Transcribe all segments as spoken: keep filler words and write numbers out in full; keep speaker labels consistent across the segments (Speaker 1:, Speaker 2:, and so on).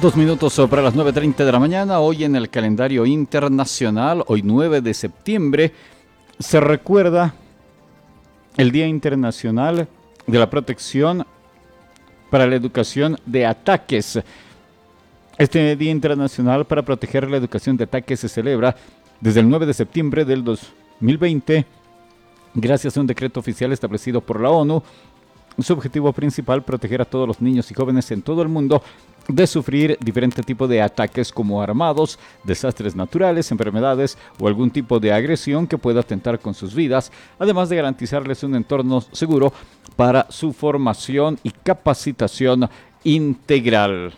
Speaker 1: Dos minutos para las nueve treinta de la mañana, hoy en el calendario internacional, hoy nueve de septiembre, se recuerda el Día Internacional de la Protección para la Educación de Ataques. Este Día Internacional para proteger la educación de ataques se celebra desde el nueve de septiembre del dos mil veinte, gracias a un decreto oficial establecido por la ONU. Su objetivo principal, proteger a todos los niños y jóvenes en todo el mundo de sufrir diferentes tipos de ataques como armados, desastres naturales, enfermedades o algún tipo de agresión que pueda atentar con sus vidas, además de garantizarles un entorno seguro para su formación y capacitación integral.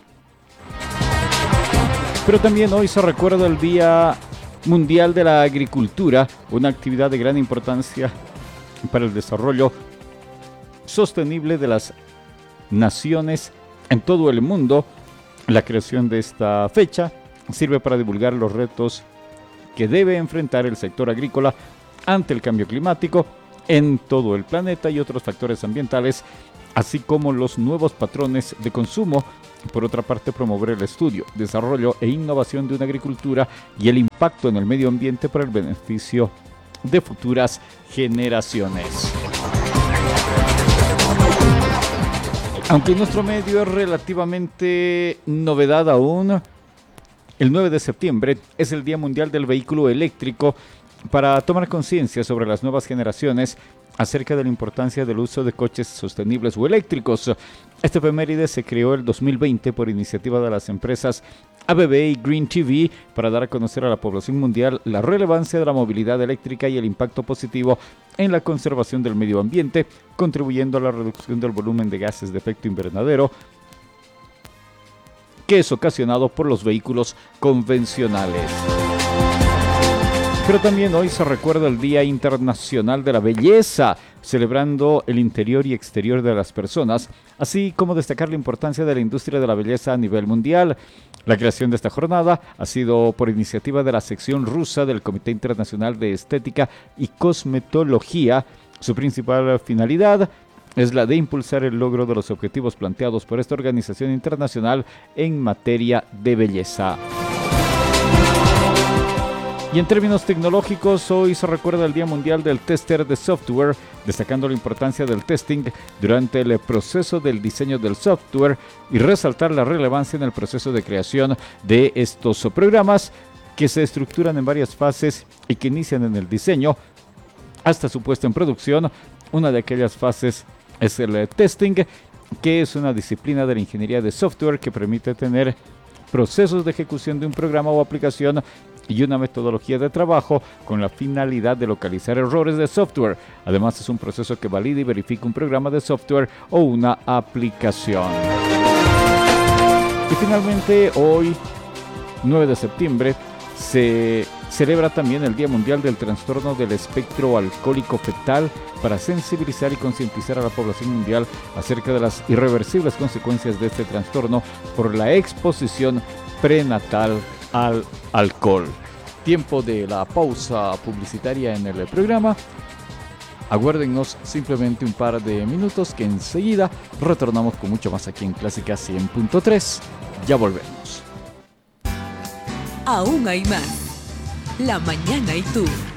Speaker 1: Pero también hoy se recuerda el Día Mundial de la Agricultura, una actividad de gran importancia para el desarrollo sostenible de las naciones en todo el mundo. La creación de esta fecha sirve para divulgar los retos que debe enfrentar el sector agrícola ante el cambio climático en todo el planeta y otros factores ambientales, así como los nuevos patrones de consumo. Por otra parte, promover el estudio, desarrollo e innovación de una agricultura y el impacto en el medio ambiente para el beneficio de futuras generaciones. Aunque en nuestro medio es relativamente novedad aún, el nueve de septiembre es el Día Mundial del Vehículo Eléctrico para tomar conciencia sobre las nuevas generaciones acerca de la importancia del uso de coches sostenibles o eléctricos. Este efeméride se creó el dos mil veinte por iniciativa de las empresas A B B y Green T V para dar a conocer a la población mundial la relevancia de la movilidad eléctrica y el impacto positivo en la conservación del medio ambiente, contribuyendo a la reducción del volumen de gases de efecto invernadero que es ocasionado por los vehículos convencionales. Pero también hoy se recuerda el Día Internacional de la Belleza, celebrando el interior y exterior de las personas, así como destacar la importancia de la industria de la belleza a nivel mundial. La creación de esta jornada ha sido por iniciativa de la sección rusa del Comité Internacional de Estética y Cosmetología. Su principal finalidad es la de impulsar el logro de los objetivos planteados por esta organización internacional en materia de belleza. Y en términos tecnológicos, hoy se recuerda el Día Mundial del Tester de Software, destacando la importancia del testing durante el proceso del diseño del software y resaltar la relevancia en el proceso de creación de estos programas que se estructuran en varias fases y que inician en el diseño hasta su puesta en producción. Una de aquellas fases es el testing, que es una disciplina de la ingeniería de software que permite tener procesos de ejecución de un programa o aplicación y una metodología de trabajo con la finalidad de localizar errores de software. Además, es un proceso que valida y verifica un programa de software o una aplicación. Y finalmente, hoy, nueve de septiembre, se celebra también el Día Mundial del Trastorno del Espectro Alcohólico Fetal para sensibilizar y concientizar a la población mundial acerca de las irreversibles consecuencias de este trastorno por la exposición prenatal al alcohol. Tiempo de la pausa publicitaria en el programa. Aguárdennos simplemente un par de minutos que enseguida retornamos con mucho más aquí en Clásica cien punto tres. Ya volvemos.
Speaker 2: Aún hay más. La mañana y tú.